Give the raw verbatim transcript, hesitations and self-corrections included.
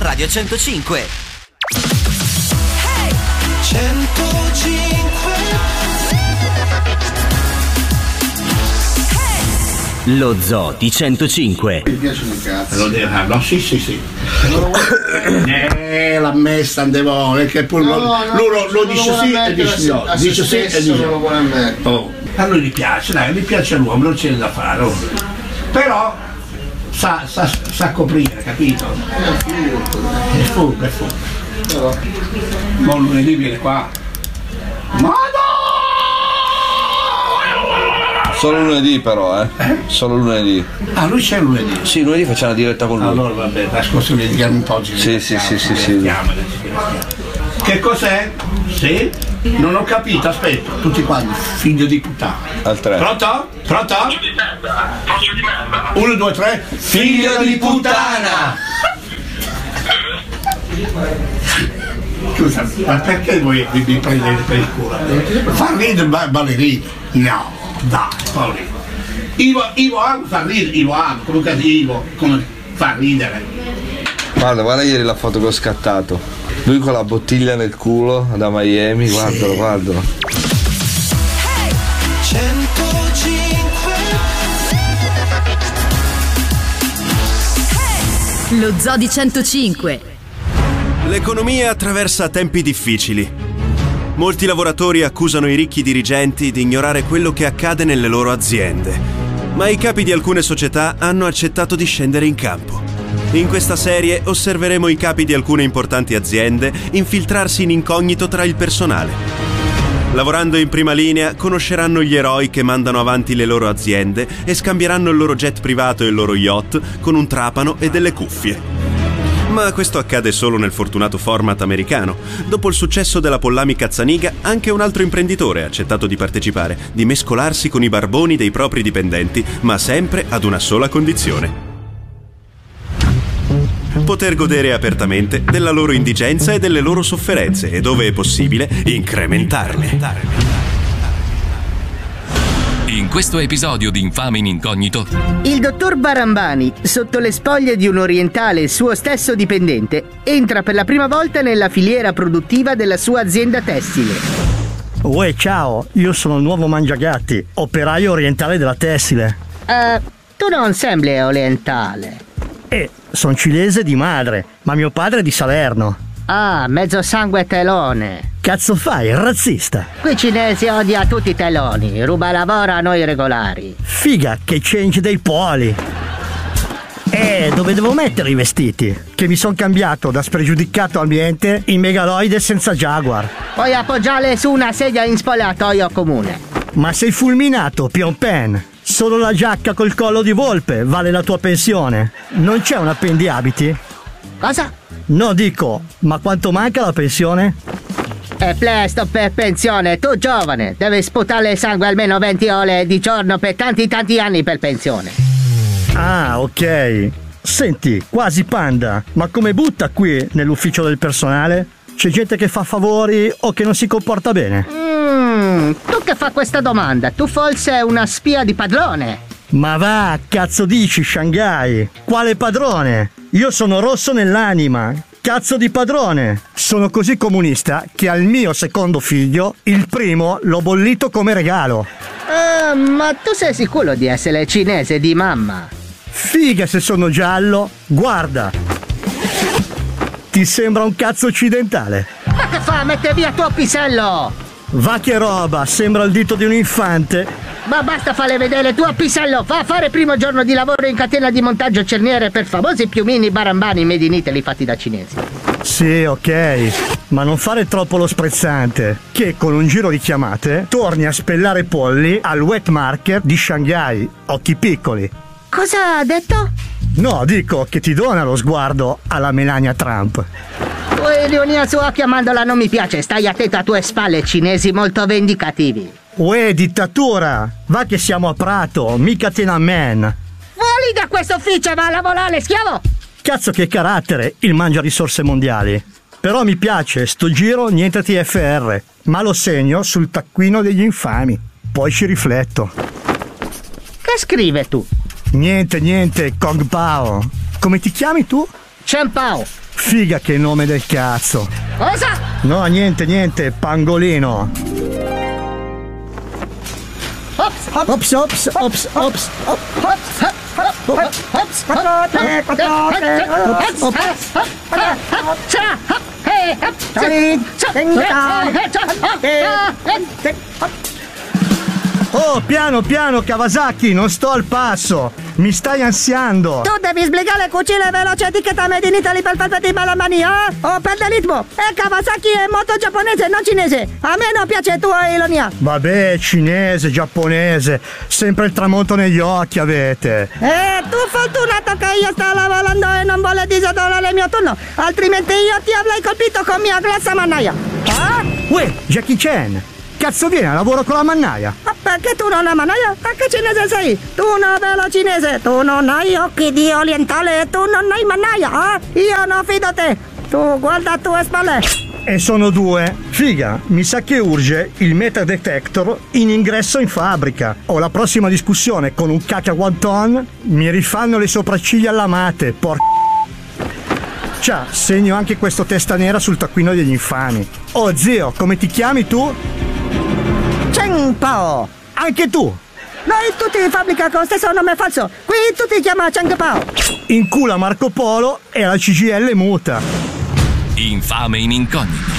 Radio centocinque. Hey! centocinque. Hey! Lo Zoo di centocinque. Mi piacciono i cazzi. Lo devo no, sì, sì, sì. Eh, l'ha messa andevole, che poi no, lo, no, lo, lo dice sì e dice no. Dice sì e dice no. Oh. A lui gli piace, dai, gli piace l'uomo, non c'è da fare. Oh. Però sa, sa, sa coprire, capito? È furbo, è furbo. Ma lunedì viene qua. Madonna! Solo lunedì però, eh? eh? Solo lunedì. Ah, lui c'è lunedì? Sì, lunedì facciamo una diretta con lui. Allora vabbè, la scorsa ne diamo un po' di Sì, sì, sì, sì, sì. Che cos'è? Sì? Non ho capito, aspetta, tutti quanti, figlio di puttana. Al tre. Pronto? Pronto? Uno, due, tre. Figlio di puttana! Scusa, ma perché voi vi, vi prendete per il culo? Fa ridere ba- ballerino? No, dai, Paolino. Ivo, Ivo Amo fa ridere, Ivo Amo, comunque Ivo, come fa ridere. Guarda, guarda ieri la foto che ho scattato. Lui con la bottiglia nel culo da Miami, guardalo, sì. Guardalo. Hey! centocinque. Hey! Lo Zoo di centocinque. L'economia attraversa tempi difficili. Molti lavoratori accusano i ricchi dirigenti di ignorare quello che accade nelle loro aziende, ma i capi di alcune società hanno accettato di scendere in campo. In questa serie osserveremo i capi di alcune importanti aziende infiltrarsi in incognito tra il personale. Lavorando in prima linea, conosceranno gli eroi che mandano avanti le loro aziende e scambieranno il loro jet privato e il loro yacht con un trapano e delle cuffie. Ma questo accade solo nel fortunato format americano. Dopo il successo della Pollami Cazzaniga, anche un altro imprenditore ha accettato di partecipare, di mescolarsi con i barboni dei propri dipendenti, ma sempre ad una sola condizione: poter godere apertamente della loro indigenza e delle loro sofferenze e, dove è possibile, incrementarle. In questo episodio di Infame in Incognito, il dottor Barambani, sotto le spoglie di un orientale suo stesso dipendente, entra per la prima volta nella filiera produttiva della sua azienda tessile. Uè, ciao, io sono il nuovo Mangiagatti, operaio orientale della tessile. Uh, tu non sembri orientale. Eh, sono cilese di madre, ma mio padre è di Salerno. Ah, mezzo sangue telone. Cazzo fai, razzista? Qui cinesi odia tutti i teloni, ruba lavoro a noi regolari. Figa, che change dei poli. Eh, dove devo mettere i vestiti? Che mi son cambiato da spregiudicato ambiente in megaloide senza Jaguar. Puoi appoggiarle su una sedia in spogliatoio comune. Ma sei fulminato, Pion Pen. Solo la giacca col collo di volpe vale la tua pensione. Non c'è un appendiabiti? Cosa? No, dico, ma quanto manca la pensione? È presto per pensione, tu giovane, devi sputare sangue almeno venti ore di giorno per tanti tanti anni per pensione. Ah, ok. Senti, quasi panda, ma come butta qui nell'ufficio del personale? C'è gente che fa favori o che non si comporta bene? Mmm, tu che fa questa domanda? Tu forse una spia di padrone? Ma va, cazzo dici, Shanghai? Quale padrone? Io sono rosso nell'anima. Cazzo di padrone! Sono così comunista che al mio secondo figlio, il primo, l'ho bollito come regalo. Uh, ma tu sei sicuro di essere cinese di mamma? Figa se sono giallo. Guarda. Ti sembra un cazzo occidentale? Ma che fa? Mette via tuo pisello! Va che roba, sembra il dito di un infante. Ma basta farle vedere tuo pisello, va a fare primo giorno di lavoro in catena di montaggio cerniere per famosi piumini barambani made in Italy fatti da cinesi. Sì, ok, ma non fare troppo lo sprezzante, che con un giro di chiamate torni a spellare polli al wet market di Shanghai, occhi piccoli. Cosa ha detto? No, dico che ti dona lo sguardo alla Melania Trump. Ironia su occhio, Mandola, non mi piace, stai attento a tue spalle, cinesi molto vendicativi. Uè, dittatura! Va che siamo a Prato, mica Tiananmen. Fuori da questo ufficio, va a lavorare, schiavo! Cazzo che carattere, il mangia risorse mondiali. Però mi piace, sto giro niente T F R, ma lo segno sul taccuino degli infami. Poi ci rifletto. Che scrive tu? Niente, niente, Kong Pao. Come ti chiami tu? Chen Pao. Figa che nome del cazzo. Cosa? No, niente, niente, pangolino. Ops, Ops, ops, ops, ops, Oh, piano, piano, Kawasaki, non sto al passo. Mi stai ansiando. Tu devi sbrigare cucine veloce etichetta made in Italy per farti bella mania, eh? O perde ritmo. E Kawasaki è moto giapponese, non cinese. A me non piace tua ironia. Vabbè, cinese, giapponese, sempre il tramonto negli occhi avete. Eh, tu fortunato che io sto lavorando e non vuole disadorare il mio turno, altrimenti io ti avrei colpito con mia grossa mannaia. Ah? Uè, Jackie Chan, cazzo viene a lavoro con la mannaia? Ma perché tu non hai mannaia? Ma che cinese sei? Tu non vero cinese, tu non hai occhi di orientale e tu non hai mannaia, eh? Io non fido te. Tu guarda a tue spalle. E sono due. Figa, mi sa che urge il metal detector in ingresso in fabbrica. Ho la prossima discussione con un cacca guanton, mi rifanno le sopracciglia allamate, por... Ciao, segno anche questo testa nera sul taccuino degli infami. Oh zio, come ti chiami tu? Chen Pao. Anche tu. Noi tutti in fabbrica con lo stesso nome falso. Qui tutti chiamano Cheng Pao. In culo a Marco Polo e la C G I L muta. Infame in incognito.